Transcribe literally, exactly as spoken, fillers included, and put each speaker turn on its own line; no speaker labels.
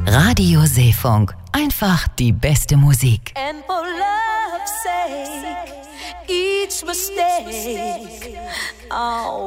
Radio Seefunk. Einfach die beste Musik.
And for love's sake, each mistake, oh.